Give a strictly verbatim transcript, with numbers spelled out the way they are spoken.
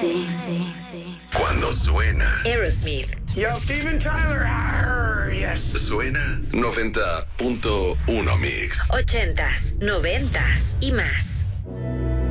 Cuando suena Aerosmith. Yo, Steven Tyler. Arr, yes. Suena noventa punto uno Mix. Ochentas, noventas y más.